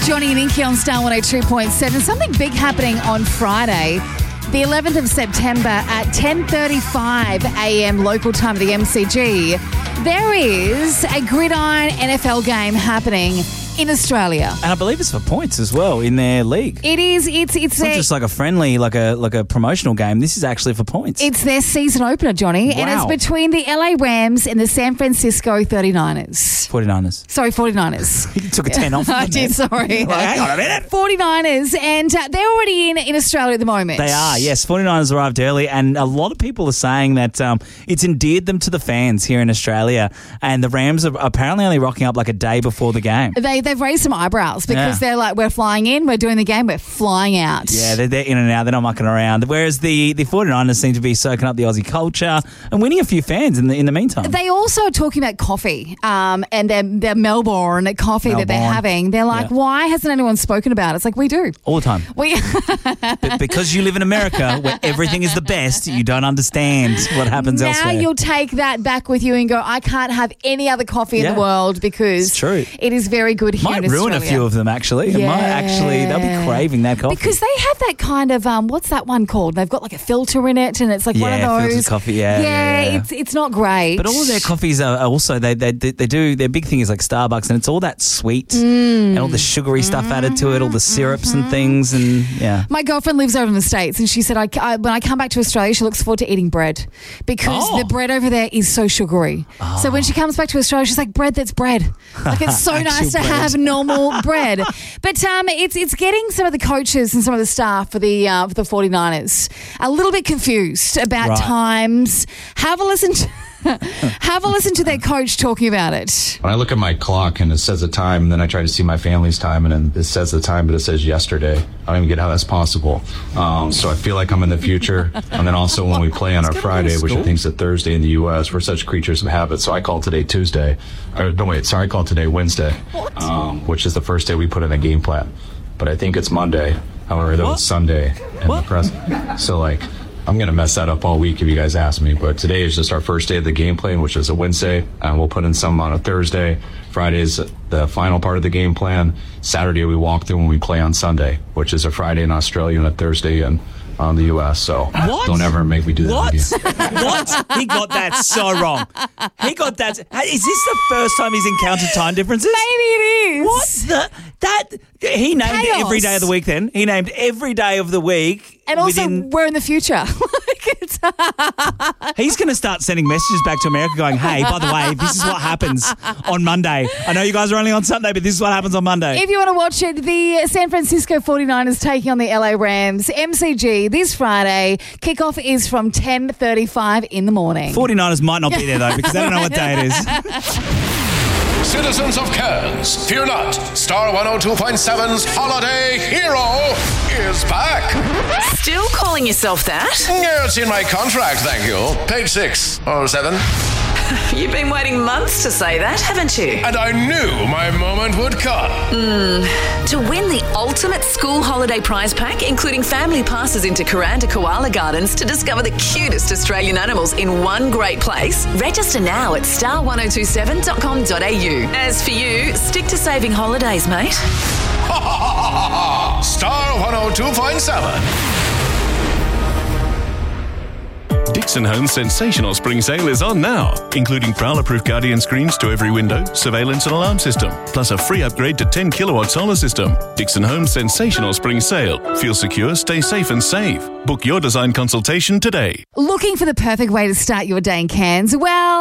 Johnny and Inky on Star 102.7. Something big happening on Friday, the 11th of September at 10:35 a.m. local time at the MCG. There is a gridiron NFL game happening in Australia. And I believe it's for points as well in their league. It is. It's not just like a friendly, like a promotional game. This is actually for points. It's their season opener, Johnny. Wow. And it's between the LA Rams and the San Francisco 39ers. 49ers. Sorry, 49ers. You took a 10 off. I did, sorry. Like, hang on a minute. 49ers, and they're already in Australia at the moment. They are, yes. 49ers arrived early, and a lot of people are saying that it's endeared them to the fans here in Australia, and the Rams are apparently only rocking up like a day before the game. They've raised some eyebrows because they're like, we're flying in, we're doing the game, we're flying out. Yeah, they're in and out. They're not mucking around. Whereas the 49ers seem to be soaking up the Aussie culture and winning a few fans in the meantime. They also are talking about coffee and their Melbourne coffee that they're having. They're like, why hasn't anyone spoken about it? It's like, we do. All the time. But because you live in America where everything is the best, you don't understand what happens elsewhere. Now you'll take that back with you and go, I can't have any other coffee in the world because it's true. It is very good here in Australia. Might ruin a few of them, actually. It might actually, they'll be craving that coffee. Because they have that kind of, what's that one called? They've got like a filter in it and it's like one of those. Filtered coffee, It's not great. But all of their coffees are also, they do, their big thing is like Starbucks, and it's all that sweet and all the sugary stuff added to it, all the syrups and things, and My girlfriend lives over in the States and she said, when I come back to Australia, she looks forward to eating bread because the bread over there is so sugary. So when she comes back to Australia, she's like, bread that's bread. Like, it's so nice to have normal bread. But it's getting some of the coaches and some of the staff for the 49ers a little bit confused about times. Have a listen to their coach talking about it. When I look at my clock and it says the time, and then I try to see my family's time, and then it says the time, but it says yesterday. I don't even get how that's possible. So I feel like I'm in the future. And then also when we play on our Friday, which I think is a Thursday in the U.S., we're such creatures of habit. So I call today Tuesday. I call today Wednesday, which is the first day we put in a game plan. But I think it's Monday. However, that was Sunday in the press. So, I'm going to mess that up all week if you guys ask me. But today is just our first day of the game plan, which is a Wednesday. We'll put in some on a Thursday. Friday is the final part of the game plan. Saturday we walk through when we play on Sunday, which is a Friday in Australia and a Thursday in the U.S. So don't ever make me do that again. What? He got that so wrong. He got that. Is this the first time he's encountered time differences? Maybe it is. What he named Chaos. every day of the week then. He named every day of the week. And also, we're in the future. He's going to start sending messages back to America going, hey, by the way, this is what happens on Monday. I know you guys are only on Sunday, but this is what happens on Monday. If you want to watch it, the San Francisco 49ers taking on the LA Rams, MCG, this Friday. Kickoff is from 10:35 in the morning. 49ers might not be there, though, because they don't know what day it is. Citizens of Cairns, fear not. Star 102.7's Holiday Hero is back. Still calling yourself that? Yeah, it's in my contract, thank you. Page 6 or 7. You've been waiting months to say that, haven't you? And I knew my moment would come. To win the ultimate school holiday prize pack, including family passes into Kuranda Koala Gardens to discover the cutest Australian animals in one great place, register now at star1027.com.au. As for you, stick to saving holidays, mate. Star 102.7. Dixon Homes' sensational spring sale is on now, including prowler-proof Guardian screens to every window, surveillance and alarm system, plus a free upgrade to 10 kilowatt solar system. Dixon Homes' sensational spring sale. Feel secure, stay safe and save. Book your design consultation today. Looking for the perfect way to start your day in Cairns? Well,